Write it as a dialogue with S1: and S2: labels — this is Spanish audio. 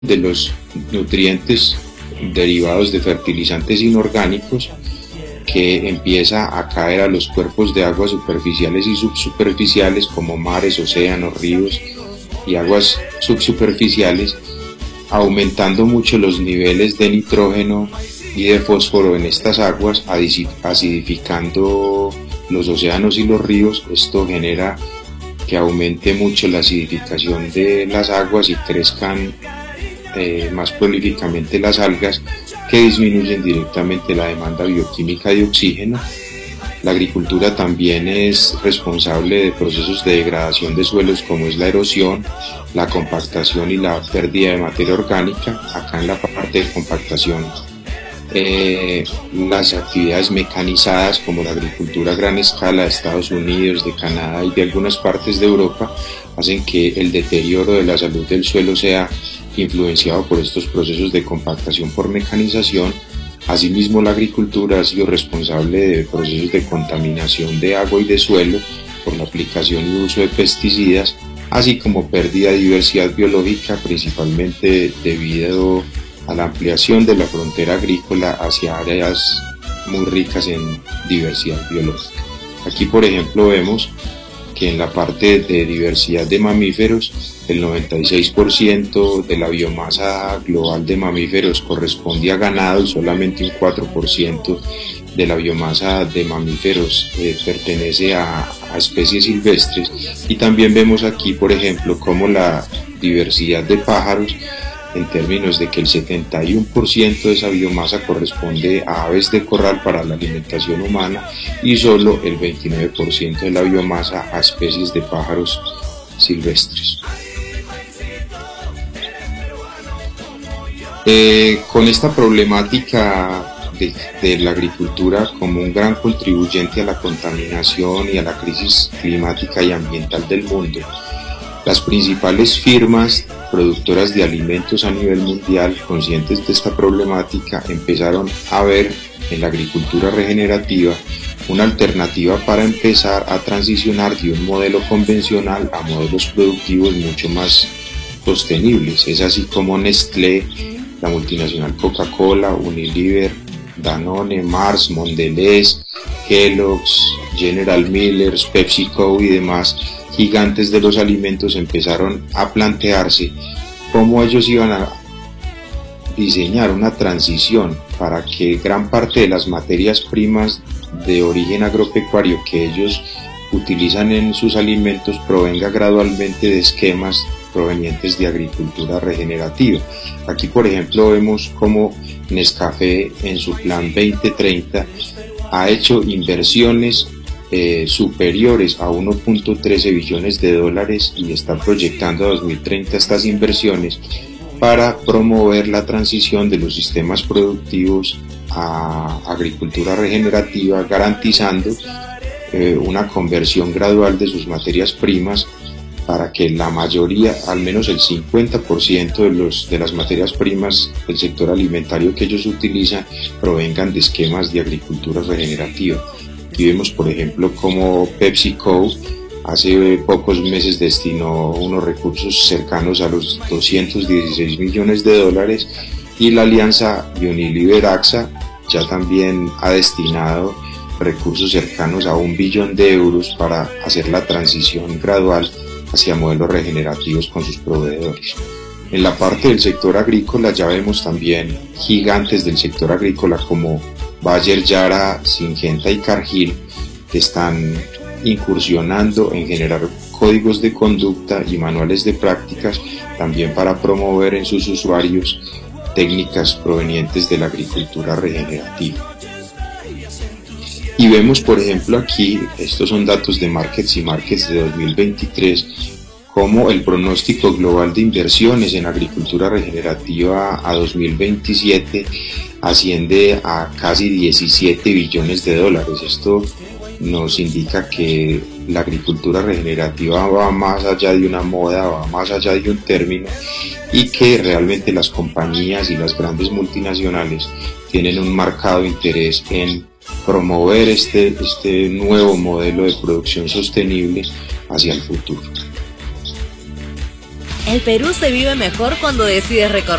S1: de los nutrientes derivados de fertilizantes inorgánicos que empieza a caer a los cuerpos de aguas superficiales y subsuperficiales como mares, océanos, ríos y aguas subsuperficiales, aumentando mucho los niveles de nitrógeno y de fósforo en estas aguas, acidificando los océanos y los ríos. Esto genera que aumente mucho la acidificación de las aguas y crezcan más prolíficamente las algas, que disminuyen directamente la demanda bioquímica de oxígeno. La agricultura también es responsable de procesos de degradación de suelos como es la erosión, la compactación y la pérdida de materia orgánica. Acá en la parte de compactación, las actividades mecanizadas como la agricultura a gran escala de Estados Unidos, de Canadá y de algunas partes de Europa hacen que el deterioro de la salud del suelo sea influenciado por estos procesos de compactación por mecanización. Asimismo, la agricultura ha sido responsable de procesos de contaminación de agua y de suelo por la aplicación y uso de pesticidas, así como pérdida de diversidad biológica, principalmente debido a la ampliación de la frontera agrícola hacia áreas muy ricas en diversidad biológica. Aquí, por ejemplo, vemos que en la parte de diversidad de mamíferos, el 96% de la biomasa global de mamíferos corresponde a ganado y solamente un 4% de la biomasa de mamíferos pertenece a especies silvestres. Y también vemos aquí, por ejemplo, cómo la diversidad de pájaros, en términos de que el 71% de esa biomasa corresponde a aves de corral para la alimentación humana y solo el 29% de la biomasa a especies de pájaros silvestres. Con esta problemática de la agricultura como un gran contribuyente a la contaminación y a la crisis climática y ambiental del mundo, las principales firmas productoras de alimentos a nivel mundial, conscientes de esta problemática, empezaron a ver en la agricultura regenerativa una alternativa para empezar a transicionar de un modelo convencional a modelos productivos mucho más sostenibles. Es así como Nestlé, la multinacional Coca-Cola, Unilever, Danone, Mars, Mondelez, Kellogg's, General Mills, PepsiCo y demás gigantes de los alimentos empezaron a plantearse cómo ellos iban a diseñar una transición para que gran parte de las materias primas de origen agropecuario que ellos utilizan en sus alimentos provenga gradualmente de esquemas provenientes de agricultura regenerativa. Aquí, por ejemplo, vemos cómo Nescafé en su plan 2030 ha hecho inversiones superiores a 1.13 billones de dólares y está proyectando a 2030 estas inversiones para promover la transición de los sistemas productivos a agricultura regenerativa, garantizando una conversión gradual de sus materias primas para que la mayoría, al menos el 50% de las materias primas del sector alimentario que ellos utilizan, provengan de esquemas de agricultura regenerativa. Aquí vemos, por ejemplo, cómo PepsiCo hace pocos meses destinó unos recursos cercanos a los 216 millones de dólares y la alianza Unilever-AXA ya también ha destinado recursos cercanos a 1 billón de euros para hacer la transición gradual hacia modelos regenerativos con sus proveedores. En la parte del sector agrícola ya vemos también gigantes del sector agrícola como Bayer, Yara, Syngenta y Cargill, que están incursionando en generar códigos de conducta y manuales de prácticas también para promover en sus usuarios técnicas provenientes de la agricultura regenerativa. Y vemos, por ejemplo, aquí, estos son datos de Markets y Markets de 2023, cómo el pronóstico global de inversiones en agricultura regenerativa a 2027 asciende a casi 17 billones de dólares. Esto nos indica que la agricultura regenerativa va más allá de una moda, va más allá de un término, y que realmente las compañías y las grandes multinacionales tienen un marcado interés en promover este nuevo modelo de producción sostenible hacia el futuro.
S2: El Perú se vive mejor cuando decides recorrer.